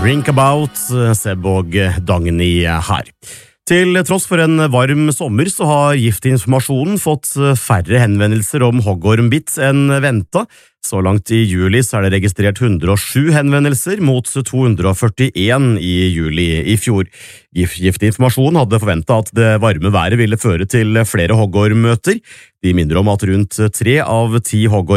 Drink About, Seb og Dagny her. Til tross for en varm sommer så har Giftinformasjonen fått færre henvendelser om hoggormbitt enn ventet. Så langt i juli så er det registrert 107 henvendelser mot 241 i juli i fjor. Giftinformasjonen hadde forventet at det varme været ville føre til flere hoggormmøter. De minner om at rundt 3 av 10 hoggorm